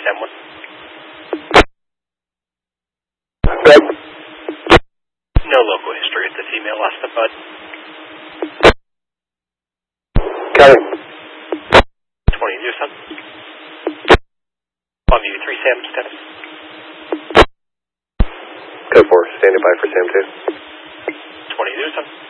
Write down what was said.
Sam 1. Red. No local history at the female lost the bud. Counting. 20 Newsom. Longview 3 Sam status. Code 4, standing by for Sam 2. 20 Newsom.